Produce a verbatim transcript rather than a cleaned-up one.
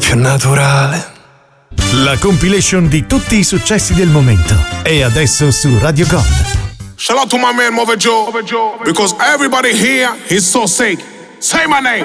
più naturale. La compilation di tutti i successi del momento è adesso su Radio Gold. Shout out to my man Mother Joe, because everybody here is so sick. Say my name.